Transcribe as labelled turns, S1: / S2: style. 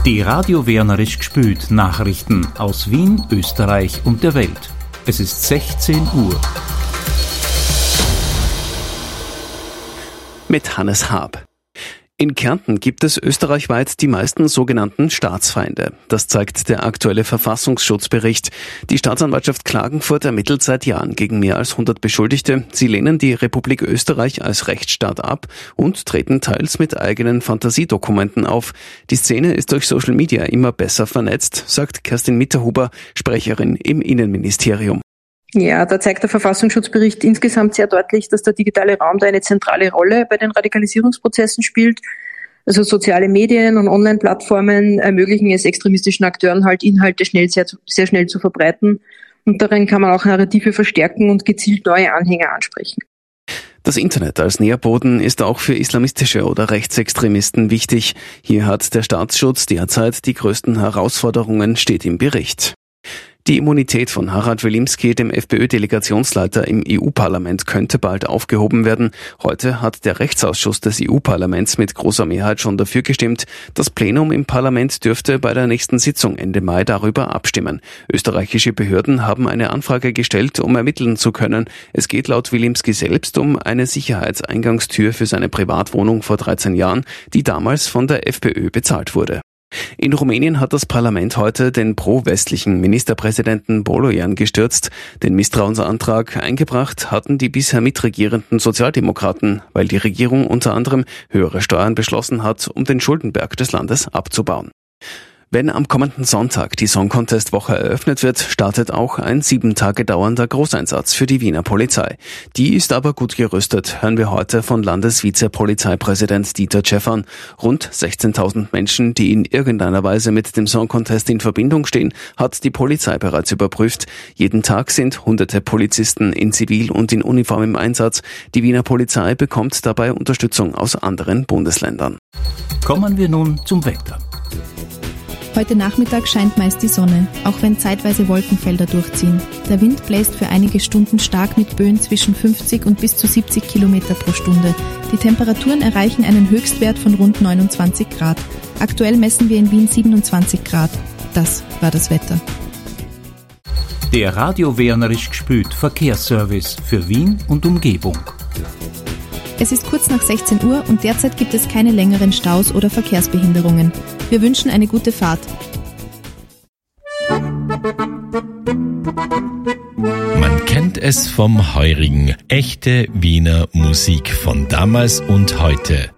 S1: Die Radio Wienerisch gspült Nachrichten aus Wien, Österreich und der Welt. Es ist 16 Uhr.
S2: Mit Hannes Haab. In Kärnten gibt es österreichweit die meisten sogenannten Staatsfeinde. Das zeigt der aktuelle Verfassungsschutzbericht. Die Staatsanwaltschaft Klagenfurt ermittelt seit Jahren gegen mehr als 100 Beschuldigte. Sie lehnen die Republik Österreich als Rechtsstaat ab und treten teils mit eigenen Fantasiedokumenten auf. Die Szene ist durch Social Media immer besser vernetzt, sagt Kerstin Mitterhuber, Sprecherin im Innenministerium.
S3: Ja, da zeigt der Verfassungsschutzbericht insgesamt sehr deutlich, dass der digitale Raum da eine zentrale Rolle bei den Radikalisierungsprozessen spielt. Also soziale Medien und Online-Plattformen ermöglichen es extremistischen Akteuren halt Inhalte sehr schnell zu verbreiten. Und darin kann man auch Narrative verstärken und gezielt neue Anhänger ansprechen.
S2: Das Internet als Nährboden ist auch für islamistische oder Rechtsextremisten wichtig. Hier hat der Staatsschutz derzeit die größten Herausforderungen, steht im Bericht. Die Immunität von Harald Wilimski, dem FPÖ-Delegationsleiter im EU-Parlament, könnte bald aufgehoben werden. Heute hat der Rechtsausschuss des EU-Parlaments mit großer Mehrheit schon dafür gestimmt. Das Plenum im Parlament dürfte bei der nächsten Sitzung Ende Mai darüber abstimmen. Österreichische Behörden haben eine Anfrage gestellt, um ermitteln zu können. Es geht laut Wilimski selbst um eine Sicherheitseingangstür für seine Privatwohnung vor 13 Jahren, die damals von der FPÖ bezahlt wurde. In Rumänien hat das Parlament heute den pro-westlichen Ministerpräsidenten Bolojan gestürzt. Den Misstrauensantrag eingebracht hatten die bisher mitregierenden Sozialdemokraten, weil die Regierung unter anderem höhere Steuern beschlossen hat, um den Schuldenberg des Landes abzubauen. Wenn am kommenden Sonntag die Song Contest Woche eröffnet wird, startet auch ein 7 Tage dauernder Großeinsatz für die Wiener Polizei. Die ist aber gut gerüstet, hören wir heute von Landesvizepolizeipräsident Dieter Tschäffern. Rund 16.000 Menschen, die in irgendeiner Weise mit dem Song Contest in Verbindung stehen, hat die Polizei bereits überprüft. Jeden Tag sind hunderte Polizisten in Zivil und in Uniform im Einsatz. Die Wiener Polizei bekommt dabei Unterstützung aus anderen Bundesländern.
S1: Kommen wir nun zum Wetter.
S4: Heute Nachmittag scheint meist die Sonne, auch wenn zeitweise Wolkenfelder durchziehen. Der Wind bläst für einige Stunden stark mit Böen zwischen 50 und bis zu 70 Kilometer pro Stunde. Die Temperaturen erreichen einen Höchstwert von rund 29 Grad. Aktuell messen wir in Wien 27 Grad. Das war das Wetter.
S1: Der Radio Wienerisch gspült Verkehrsservice für Wien und Umgebung.
S4: Es ist kurz nach 16 Uhr und derzeit gibt es keine längeren Staus oder Verkehrsbehinderungen. Wir wünschen eine gute Fahrt.
S5: Man kennt es vom Heurigen. Echte Wiener Musik von damals und heute.